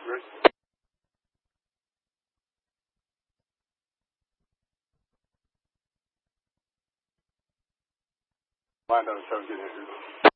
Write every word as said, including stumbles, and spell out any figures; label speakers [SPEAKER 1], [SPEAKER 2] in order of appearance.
[SPEAKER 1] Rick? Find out how to get in here.